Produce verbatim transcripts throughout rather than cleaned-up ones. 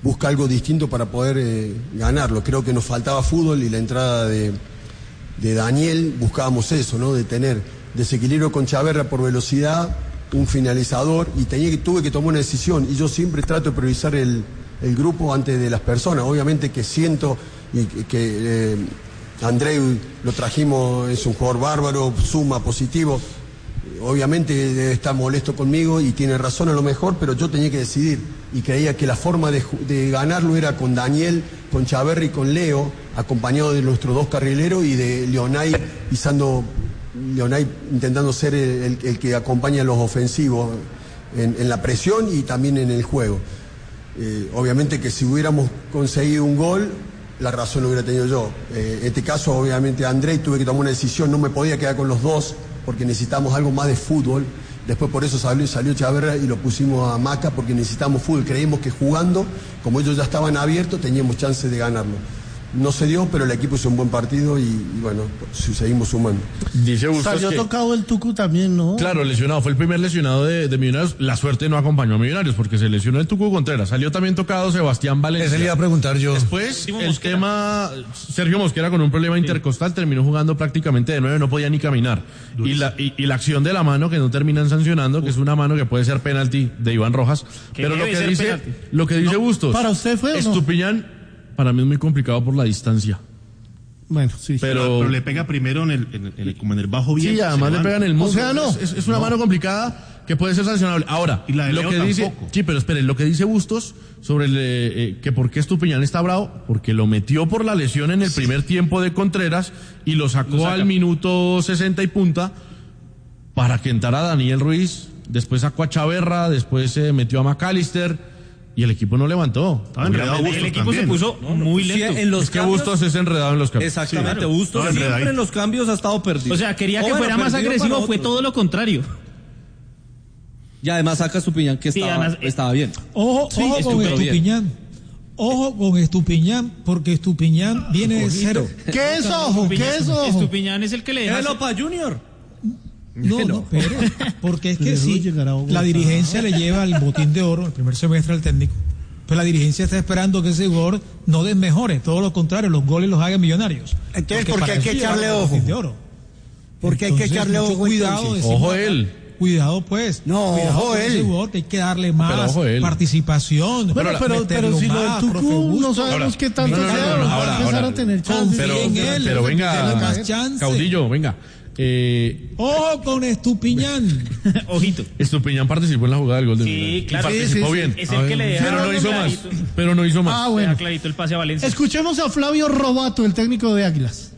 busca algo distinto para poder eh, ganarlo. Creo que nos faltaba fútbol y la entrada de, de Daniel buscábamos eso, ¿no? De tener desequilibrio con Chaverra por velocidad, un finalizador, y tenía que, tuve que tomar una decisión, y yo siempre trato de priorizar el, el grupo antes de las personas. Obviamente que siento y que, que eh, Andreu lo trajimos, es un jugador bárbaro, suma, positivo, obviamente debe estar molesto conmigo y tiene razón a lo mejor, pero yo tenía que decidir y creía que la forma de, de ganarlo era con Daniel, con Chaverra y con Leo, acompañado de nuestros dos carrileros y de Leonay pisando, Leonay intentando ser el, el, el que acompaña a los ofensivos en, en la presión y también en el juego. Eh, obviamente que si hubiéramos conseguido un gol, la razón lo hubiera tenido yo. Eh, en este caso, obviamente, André, tuve que tomar una decisión, no me podía quedar con los dos, porque necesitamos algo más de fútbol. Después por eso salió, salió Chaverra y lo pusimos a Maca, porque necesitamos fútbol. Creímos que jugando, como ellos ya estaban abiertos, teníamos chance de ganarlo. No se dio, pero el equipo hizo un buen partido y, y bueno, seguimos sumando. Dice Bustos Salió que, tocado el Tucu también, ¿no? claro, lesionado, fue el primer lesionado de, de Millonarios. La suerte no acompañó a Millonarios porque se lesionó el Tucu Contreras. Salió también tocado Sebastián Valencia. Ese le iba a preguntar yo. Después, el tema, Sergio Mosquera con un problema intercostal terminó jugando prácticamente de nueve, no podía ni caminar. Y la, y, y la acción de la mano que no terminan sancionando, Uf. que es una mano que puede ser penalti de Iván Rojas. Pero lo que dice, penalti. lo que dice no, Bustos. ¿Para usted fue o no? Estupiñán, para mí es muy complicado por la distancia. Bueno, sí. Pero, pero le pega primero en el, en el, en el como en el bajo bien. Sí, además le pega en el muslo. O sea, no. Es, es una no. mano complicada que puede ser sancionable. Ahora, y la de lo Leo que dice, tampoco. sí, pero espere, lo que dice Bustos sobre el, eh, que por qué Estupiñán está bravo, porque lo metió por la lesión en el sí. primer tiempo de Contreras y lo sacó lo al minuto sesenta y punta para que entrara Daniel Ruiz, después sacó a Chaverra, después se eh, metió a McAllister. Y el equipo no levantó. El, el equipo también. se puso no, no, muy lento. Sí, en los es cambios, que Bustos es enredado en los cambios. Exactamente, sí, claro. Bustos no, siempre en los cambios ha estado perdido. O sea, quería o que bueno, fuera más agresivo, fue todo lo contrario. Y además saca Estupiñán que sí, estaba, además, estaba bien. Ojo, sí, ojo con Estupiñán. Bien. Ojo con Estupiñán, porque Estupiñán viene de ser... ¿Qué es ojo? ¿Qué es ojo? Estupiñán es el que le deja... Lopa Junior. No, no, pero porque es que si la dirigencia le lleva el botín de oro el primer semestre al técnico, pues la dirigencia está esperando que ese gol no desmejore, todo lo contrario, los goles los hagan Millonarios. Entonces, ¿por qué hay que echarle ojo? Porque hay que echarle ojo. Cuidado, ojo él. Cuidado pues. No, cuidado ojo él. Gol, que hay que darle más participación. Bueno, pero, pero, pero si lo del Tucu no sabemos qué tanto no, no, no, no, no, ahora, empezar ahora, a tener chance. Pero, él, pero venga, más chance. Caudillo, venga. Eh, ¡Ojo con Estupiñán! Ojito. Estupiñán participó en la jugada del gol de Sí, claro. Y participó sí, sí, bien. Es el que le deja pero no hizo más. Pero no hizo más. Ah, bueno. clarito el pase a Valencia. Escuchemos a Flavio Robato, el técnico de Águilas.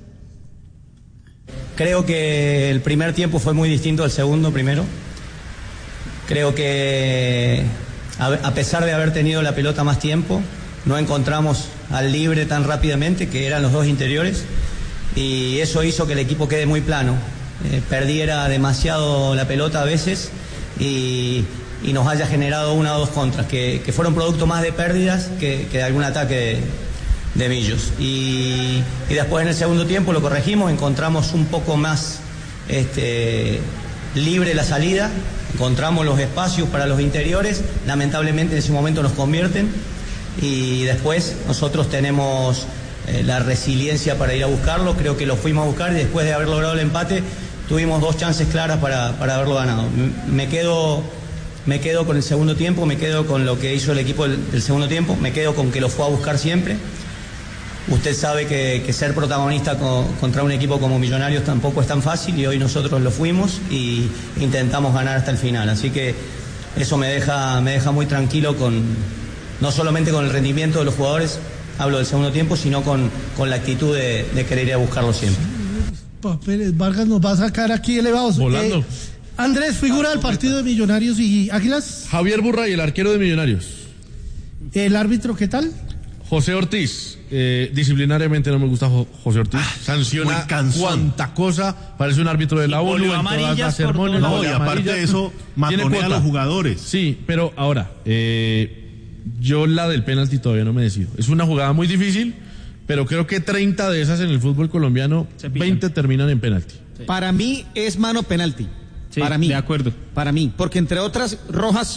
Creo que el primer tiempo fue muy distinto al segundo primero. Creo que a pesar de haber tenido la pelota más tiempo, no encontramos al libre tan rápidamente, que eran los dos interiores. Y eso hizo que el equipo quede muy plano, eh, perdiera demasiado la pelota a veces y, y nos haya generado una o dos contras, que, que fueron producto más de pérdidas que, que de algún ataque de, de Millos. Y, y después en el segundo tiempo lo corregimos, encontramos un poco más este, libre la salida, encontramos los espacios para los interiores, lamentablemente en ese momento nos convierten y después nosotros tenemos... Eh, la resiliencia para ir a buscarlo, creo que lo fuimos a buscar y después de haber logrado el empate tuvimos dos chances claras para, para haberlo ganado. Me quedo, me quedo con el segundo tiempo, me quedo con lo que hizo el equipo del, del segundo tiempo, me quedo con que lo fue a buscar siempre. Usted sabe que, que ser protagonista con, contra un equipo como Millonarios tampoco es tan fácil y hoy nosotros lo fuimos y intentamos ganar hasta el final, así que eso me deja, me deja muy tranquilo con, no solamente con el rendimiento de los jugadores, hablo del segundo tiempo, sino con, con la actitud de, de querer ir a buscarlo siempre. Papeles, Vargas nos va a sacar aquí elevados. Volando. Eh, Andrés, figura del partido de Millonarios y Águilas. Javier Burray, el arquero de Millonarios. ¿El árbitro qué tal? José Ortiz. Eh, disciplinariamente no me gusta jo- José Ortiz. Ah, sanciona cuanta cosa. Parece un árbitro de la ONU en todas las sermones. No, y aparte de eso, matonea a los jugadores. Sí, pero ahora... Eh, yo la del penalti todavía no me decido. Es una jugada muy difícil, pero creo que treinta de esas en el fútbol colombiano, veinte terminan en penalti. Sí. Para mí es mano penalti. Sí, para mí. De acuerdo. Para mí. Porque entre otras, Rojas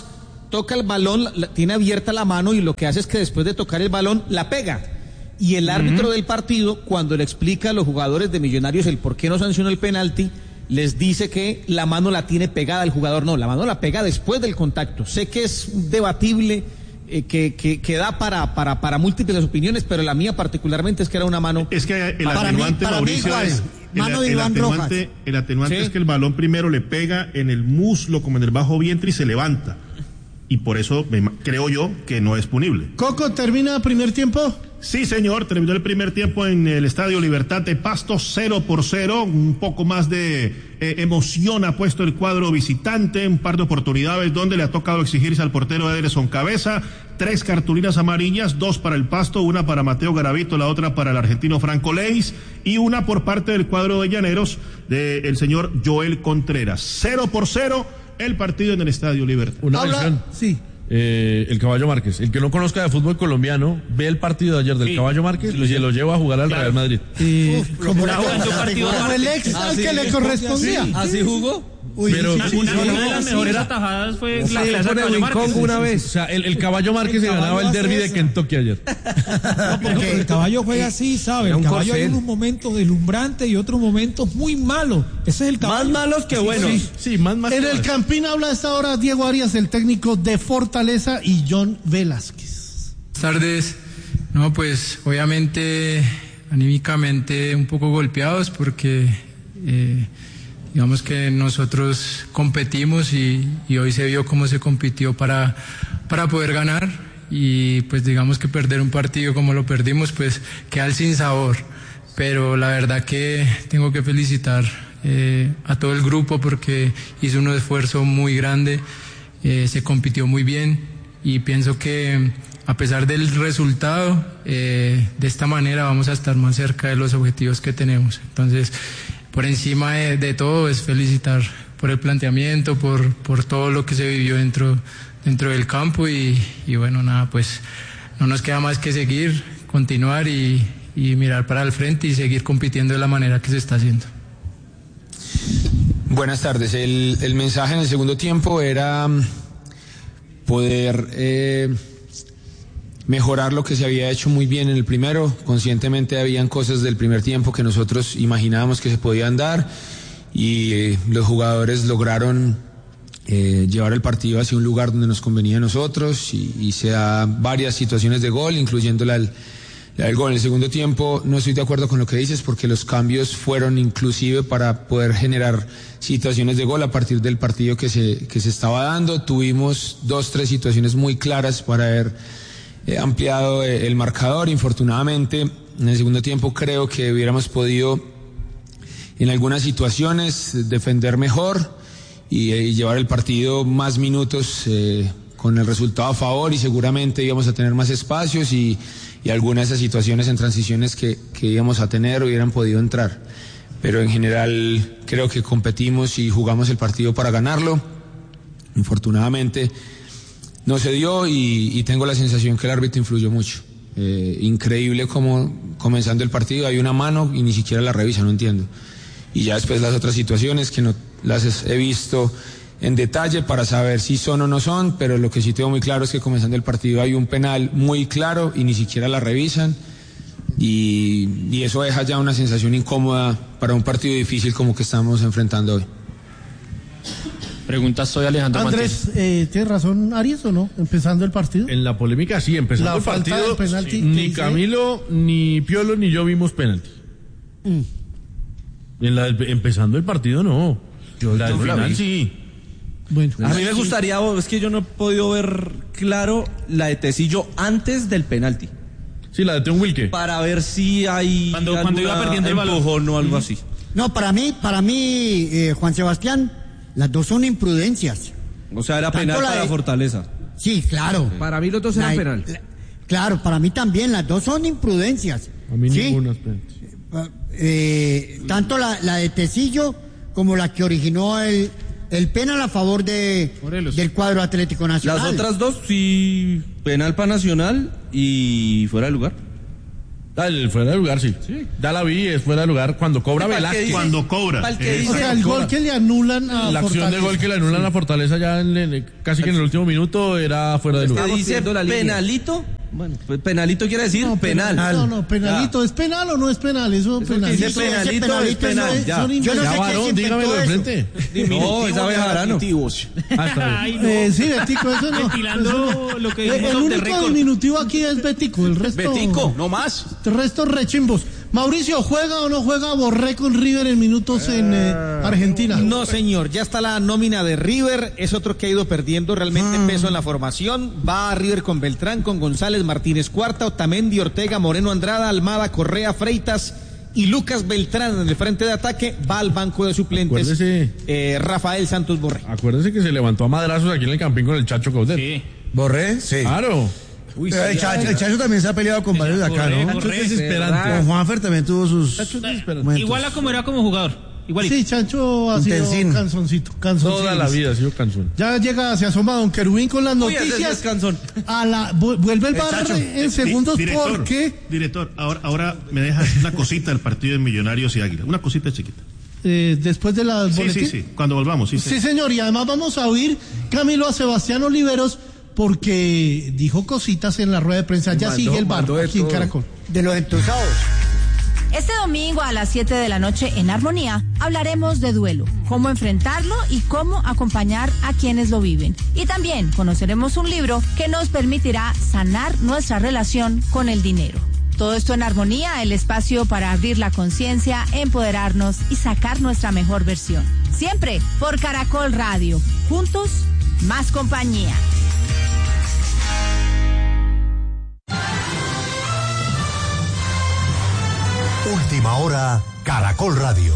toca el balón, la, tiene abierta la mano y lo que hace es que después de tocar el balón la pega. Y el árbitro uh-huh. del partido, cuando le explica a los jugadores de Millonarios el por qué no sancionó el penalti, les dice que la mano la tiene pegada el jugador. No, la mano la pega después del contacto. Sé que es debatible, eh, que, que, que da para, para, para múltiples opiniones, pero la mía particularmente es que era una mano. Es que el atenuante, mí, Mauricio, es, el, el, el atenuante, el atenuante ¿sí? es que el balón primero le pega en el muslo, como en el bajo vientre, y se levanta. Y por eso creo yo que no es punible. Coco, ¿termina primer tiempo? Sí, señor, terminó el primer tiempo en el Estadio Libertad de Pasto, cero por cero, un poco más de eh, emoción ha puesto el cuadro visitante, un par de oportunidades donde le ha tocado exigirse al portero Ederson Cabeza, tres cartulinas amarillas, dos para el Pasto, una para Mateo Garavito, la otra para el argentino Franco Leis, y una por parte del cuadro de Llaneros del señor Joel Contreras. Cero por cero el partido en el Estadio Libertad. Una mención. Sí. Eh, el Caballo Márquez. El que no conozca de fútbol colombiano, ve el partido de ayer del sí. Caballo Márquez y lo, lo lleva a jugar al claro. Real Madrid. Y Uf, como, la, partido como el ex al que le correspondía. Sí. ¿Así jugó? Uy, pero sí, sí, una, sí, una de las mejores sí, atajadas fue la que le hace Caballo Márquez. Una vez. O sea, el, el Caballo Márquez se ganaba el derbi de Kentucky ayer. No, porque el Caballo juega así, ¿sabe? El Caballo hay unos momentos deslumbrantes y otros momentos muy malos. Ese es el Caballo. Más malos que buenos. Sí, sí, más malos. En el Campín habla a esta hora Diego Arias, el técnico de Fortaleza, y John Velázquez. Buenas tardes. No, pues obviamente anímicamente un poco golpeados porque eh, digamos que nosotros competimos y, y hoy se vio cómo se compitió para, para poder ganar y pues digamos que perder un partido como lo perdimos pues queda el sinsabor, pero la verdad que tengo que felicitar eh, a todo el grupo porque hizo un esfuerzo muy grande, eh, se compitió muy bien y pienso que a pesar del resultado eh, de esta manera vamos a estar más cerca de los objetivos que tenemos. Entonces por encima de, de todo es felicitar por el planteamiento, por, por todo lo que se vivió dentro, dentro del campo y, y bueno, nada, pues no nos queda más que seguir, continuar y, y mirar para el frente y seguir compitiendo de la manera que se está haciendo. Buenas tardes, el, el mensaje en el segundo tiempo era poder eh, mejorar lo que se había hecho muy bien en el primero. Conscientemente habían cosas del primer tiempo que nosotros imaginábamos que se podían dar y eh, los jugadores lograron eh, llevar el partido hacia un lugar donde nos convenía a nosotros y, y se da varias situaciones de gol, incluyendo la, la del gol. En el segundo tiempo no estoy de acuerdo con lo que dices porque los cambios fueron inclusive para poder generar situaciones de gol a partir del partido que se, que se estaba dando. Tuvimos dos, tres situaciones muy claras para ver He ampliado el marcador. Infortunadamente, en el segundo tiempo creo que hubiéramos podido en algunas situaciones defender mejor y, y llevar el partido más minutos eh, con el resultado a favor y seguramente íbamos a tener más espacios y, y algunas de esas situaciones en transiciones que, que íbamos a tener hubieran podido entrar. Pero en general creo que competimos y jugamos el partido para ganarlo. Infortunadamente no se dio y, y tengo la sensación que el árbitro influyó mucho. Eh, increíble como comenzando el partido hay una mano y ni siquiera la revisa, no entiendo. Y ya después las otras situaciones que no las he visto en detalle para saber si son o no son, pero lo que sí tengo muy claro es que comenzando el partido hay un penal muy claro y ni siquiera la revisan. Y, y eso deja ya una sensación incómoda para un partido difícil como que estamos enfrentando hoy. Pregunta, soy Alejandro Andrés, eh, ¿tiene razón Arias o no? Empezando el partido. En la polémica sí, empezando la el falta partido. del penalti, sí, ni Camilo, ni Piolo, ni yo vimos penalti. Mm. En la del, empezando el partido no. Yo la del final sí. Bueno, a mí me gustaría, es que yo no he podido ver claro la de Tecillo antes del penalti. Sí, la de Teun Wilke. Para ver si hay cuando, cuando iba perdiendo el balón o algo mm. así. No, para mí, para mí, eh, Juan Sebastián, las dos son imprudencias. O sea, era penal para de... Fortaleza. Sí, claro. Para mí los dos eran la, penal. La, claro, para mí también, las dos son imprudencias. A mí ¿sí? ninguna es penal. Eh, tanto la, la de Tecillo como la que originó el, el penal a favor de del cuadro Atlético Nacional. Las otras dos sí, penal para Nacional y fuera de lugar. El fuera de lugar, sí. sí. Ya la vi, es fuera de lugar cuando cobra Velázquez. Cuando cobra. O sea, el gol que le anulan a La acción Fortaleza. de gol que le anulan a Fortaleza ya en, en, casi que en el último minuto era fuera de lugar. Dice penalito. Bueno, pues penalito quiere decir no, penal. No, no, penalito. ¿Es penal o no es penal? Eso, eso penalito. Dice penalito, penalito es penal. Eso, ya. Son Yo no ya, sé varón, dígamelo de frente. No, esa vez Jarano. Ah, Ay, no. eh, sí, Betico, eso no. Ventilando eso no. lo que eh, El único diminutivo aquí es Betico, el resto... Betico, no más. El resto rechimbos. Mauricio, ¿juega o no juega Borré con River en minutos en eh, Argentina? No, señor, ya está la nómina de River, es otro que ha ido perdiendo realmente Ah. peso en la formación. Va a River con Beltrán, con González, Martínez Cuarta, Otamendi, Ortega, Moreno Andrada, Almada, Correa, Freitas y Lucas Beltrán en el frente de ataque. Va al banco de suplentes Acuérdese, eh, Rafael Santos Borré. acuérdese que se levantó a madrazos aquí en el Campín con el Chacho Caudet. Sí. ¿Borré? Sí. Claro. Uy, sí, el, Chacho, el Chacho también se ha peleado con varios de acá, ¿no? Chacho es desesperante. Con Juanfer también tuvo sus... Chacho es desesperante. Igual a como era como jugador. Igualito. Sí, Chancho ha sido Intensín. canzoncito, canzoncito. Toda la vida ha sido canzón. Ya llega, se asoma Don Querubín con las Uy, ese sí noticias. es canzón. A la, vu- vuelve el Eh, bar Chacho, en eh, segundos di- director, porque Director, ahora, ahora me dejas una cosita del partido de Millonarios y Águila. Una cosita chiquita. eh, después de la Sí, boletín. sí, sí. Cuando volvamos, sí, sí. Sí, señor, y además vamos a oír, Camilo, a Sebastián Oliveros, porque dijo cositas en la rueda de prensa. Ya Mandó- sigue el bar mandó de aquí en todo. Caracol. De los entusados. Este domingo a las siete de la noche en Armonía hablaremos de duelo, cómo enfrentarlo y cómo acompañar a quienes lo viven. Y también conoceremos un libro que nos permitirá sanar nuestra relación con el dinero. Todo esto en Armonía, el espacio para abrir la conciencia, empoderarnos y sacar nuestra mejor versión. Siempre por Caracol Radio. Juntos, más compañía. Última hora, Caracol Radio.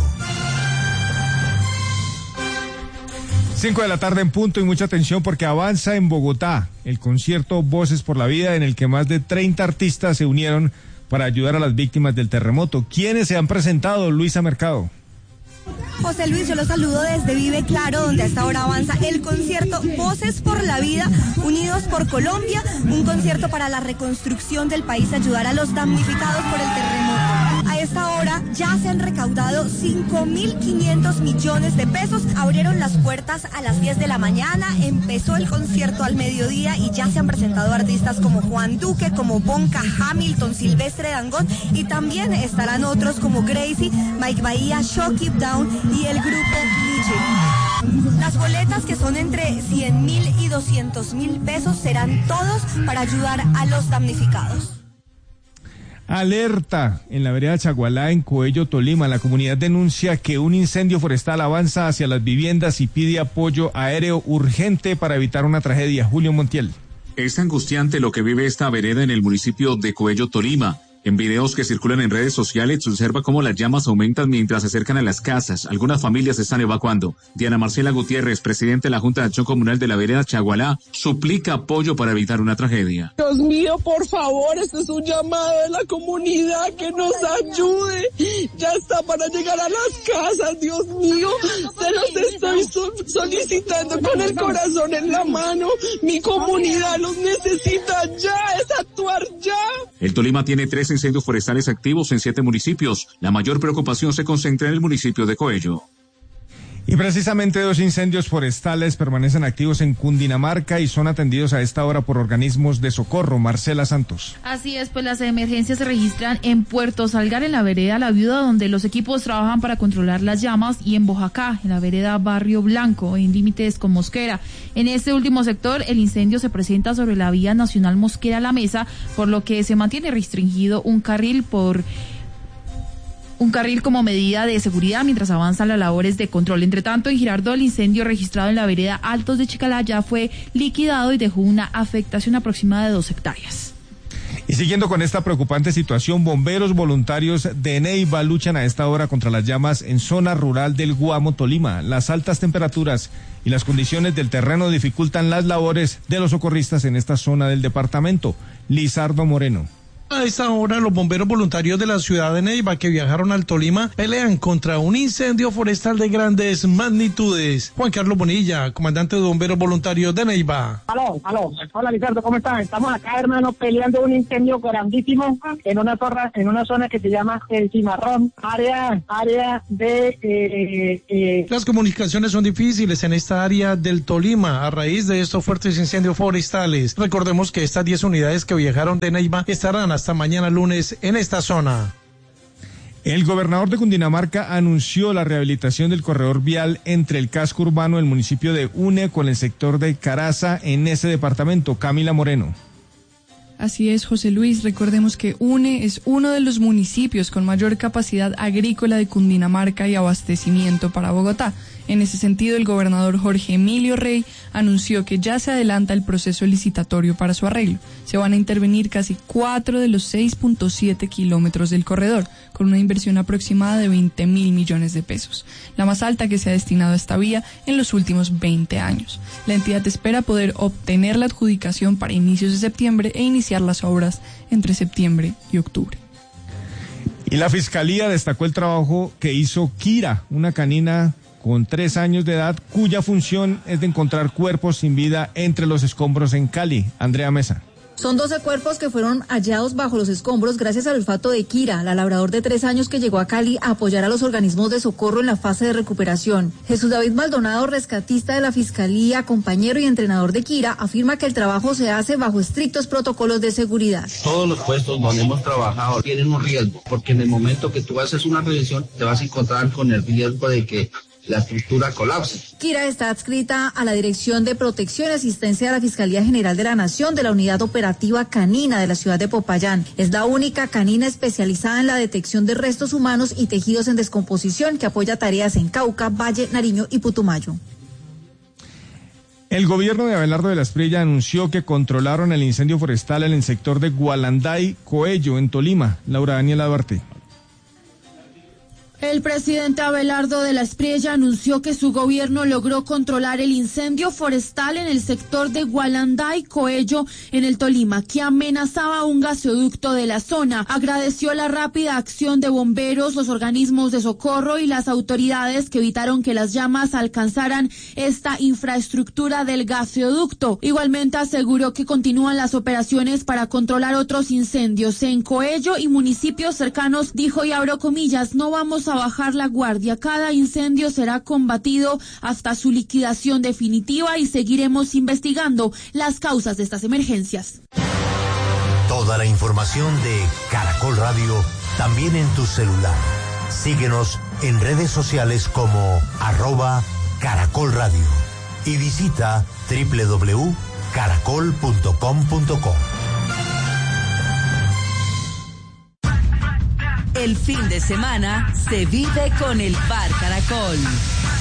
Cinco de la tarde en punto y mucha atención porque avanza en Bogotá el concierto Voces por la Vida en el que más de treinta artistas se unieron para ayudar a las víctimas del terremoto. ¿Quiénes se han presentado? Luisa Mercado. José Luis, yo los saludo desde Vive Claro, donde a esta hora avanza el concierto Voces por la Vida, Unidos por Colombia, un concierto para la reconstrucción del país, ayudar a los damnificados por el terremoto. A esta hora ya se han recaudado cinco mil quinientos millones de pesos, abrieron las puertas a las diez de la mañana, empezó el concierto al mediodía y ya se han presentado artistas como Juan Duque, como Bonca, Hamilton, Silvestre Dangond y también estarán otros como Gracie, Mike Bahía, Shock It Down y el grupo Nietzsche. Las boletas, que son entre cien mil y doscientos mil pesos, serán todos para ayudar a los damnificados. Alerta en la vereda Chagualá, en Coello, Tolima. La comunidad denuncia que un incendio forestal avanza hacia las viviendas y pide apoyo aéreo urgente para evitar una tragedia. Julio Montiel. Es angustiante lo que vive esta vereda en el municipio de Coello, Tolima. En videos que circulan en redes sociales se observa cómo las llamas aumentan mientras se acercan a las casas. Algunas familias se están evacuando. Diana Marcela Gutiérrez, presidente de la Junta de Acción Comunal de la vereda Chagualá, suplica apoyo para evitar una tragedia. Dios mío, por favor, este es un llamado de la comunidad que nos ayude. Ya está para llegar a las casas, Dios mío. Se los estoy so- solicitando con el corazón en la mano. Mi comunidad los necesita ya, es actuar ya. El Tolima tiene tres incendios forestales activos en siete municipios. La mayor preocupación se concentra en el municipio de Coello. Y precisamente dos incendios forestales permanecen activos en Cundinamarca y son atendidos a esta hora por organismos de socorro. Marcela Santos. Así es, pues las emergencias se registran en Puerto Salgar, en la vereda La Viuda, donde los equipos trabajan para controlar las llamas, y en Boyacá, en la vereda Barrio Blanco, en límites con Mosquera. En este último sector, el incendio se presenta sobre la vía nacional Mosquera-La Mesa, por lo que se mantiene restringido un carril por... un carril como medida de seguridad mientras avanzan las labores de control. Entre tanto, en Girardot, el incendio registrado en la vereda Altos de Chicalá ya fue liquidado y dejó una afectación aproximada de dos hectáreas. Y siguiendo con esta preocupante situación, bomberos voluntarios de Neiva luchan a esta hora contra las llamas en zona rural del Guamo, Tolima. Las altas temperaturas y las condiciones del terreno dificultan las labores de los socorristas en esta zona del departamento. Lizardo Moreno. A esta hora, los bomberos voluntarios de la ciudad de Neiva que viajaron al Tolima pelean contra un incendio forestal de grandes magnitudes. Juan Carlos Bonilla, comandante de bomberos voluntarios de Neiva. Aló, aló. Hola, Ricardo, ¿cómo están? Estamos acá, hermano, peleando un incendio grandísimo en una torre, en una zona que se llama El Cimarrón, área, área de... Eh, eh. Las comunicaciones son difíciles en esta área del Tolima a raíz de estos fuertes incendios forestales. Recordemos que estas diez unidades que viajaron de Neiva estarán hasta hasta mañana lunes en esta zona. El gobernador de Cundinamarca anunció la rehabilitación del corredor vial entre el casco urbano del municipio de Une con el sector de Caraza en ese departamento. Camila Moreno. Así es, José Luis. Recordemos que Une es uno de los municipios con mayor capacidad agrícola de Cundinamarca y abastecimiento para Bogotá. En ese sentido, el gobernador Jorge Emilio Rey anunció que ya se adelanta el proceso licitatorio para su arreglo. Se van a intervenir casi cuatro de los seis punto siete kilómetros del corredor, con una inversión aproximada de veinte mil millones de pesos, la más alta que se ha destinado a esta vía en los últimos veinte años. La entidad espera poder obtener la adjudicación para inicios de septiembre e iniciar las obras entre septiembre y octubre. Y la Fiscalía destacó el trabajo que hizo Kira, una canina con tres años de edad, cuya función es de encontrar cuerpos sin vida entre los escombros en Cali. Andrea Mesa. Son doce cuerpos que fueron hallados bajo los escombros gracias al olfato de Kira, la labrador de tres años que llegó a Cali a apoyar a los organismos de socorro en la fase de recuperación. Jesús David Maldonado, rescatista de la Fiscalía, compañero y entrenador de Kira, afirma que el trabajo se hace bajo estrictos protocolos de seguridad. Todos los puestos donde hemos trabajado tienen un riesgo, porque en el momento que tú haces una revisión te vas a encontrar con el riesgo de que la estructura colapse. Kira está adscrita a la Dirección de Protección y Asistencia de la Fiscalía General de la Nación de la Unidad Operativa Canina de la ciudad de Popayán. Es la única canina especializada en la detección de restos humanos y tejidos en descomposición que apoya tareas en Cauca, Valle, Nariño y Putumayo. El gobierno de Abelardo de la Espriella anunció que controlaron el incendio forestal en el sector de Gualanday, Coello, en Tolima. Laura Daniela Duarte. El presidente Abelardo de la Espriella anunció que su gobierno logró controlar el incendio forestal en el sector de Gualanday, Coello, en el Tolima, que amenazaba un gasoducto de la zona. Agradeció la rápida acción de bomberos, los organismos de socorro y las autoridades que evitaron que las llamas alcanzaran esta infraestructura del gasoducto. Igualmente aseguró que continúan las operaciones para controlar otros incendios en Coello y municipios cercanos. Dijo, y abro comillas, no vamos a a bajar la guardia. Cada incendio será combatido hasta su liquidación definitiva y seguiremos investigando las causas de estas emergencias. Toda la información de Caracol Radio también en tu celular. Síguenos en redes sociales como arroba Caracol Radio y visita doble u doble u doble u punto caracol punto com punto co. El fin de semana se vive con el Bar Caracol.